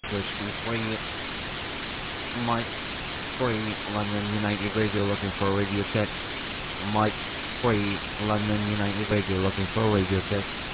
Push 3, Mike 3, London United Radio looking for a radio check. Mike 3, London United Radio looking for a radio check.